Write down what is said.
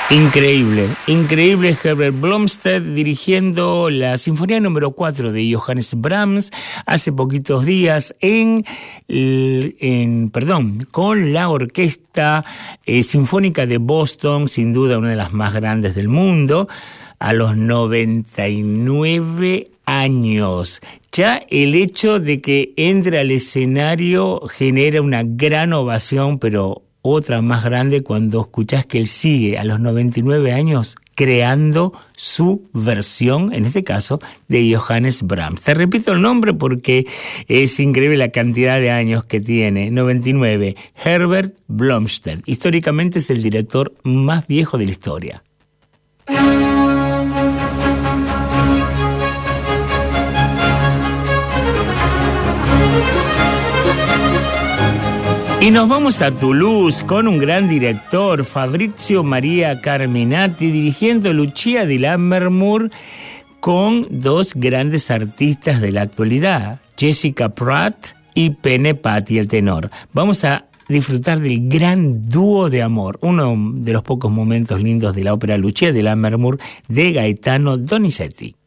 Increíble, increíble Herbert Blomstedt dirigiendo la Sinfonía número 4 de Johannes Brahms hace poquitos días con la Orquesta Sinfónica de Boston, sin duda una de las más grandes del mundo, a los 99 años. Ya el hecho de que entre al escenario genera una gran ovación, pero otra más grande cuando escuchás que él sigue a los 99 años creando su versión, en este caso, de Johannes Brahms. Te repito el nombre porque es increíble la cantidad de años que tiene. 99, Herbert Blomstedt. Históricamente es el director más viejo de la historia. Y nos vamos a Toulouse con un gran director, Fabrizio Maria Carminati, dirigiendo Lucia di Lammermoor con dos grandes artistas de la actualidad, Jessica Pratt y Pene Patti, el tenor. Vamos a disfrutar del gran dúo de amor, uno de los pocos momentos lindos de la ópera Lucia di Lammermoor de Gaetano Donizetti.